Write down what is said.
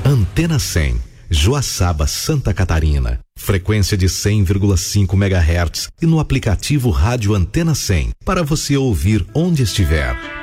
Antena 100, Joaçaba, Santa Catarina. Frequência de 100,5 MHz e no aplicativo Rádio Antena 100 para você ouvir onde estiver.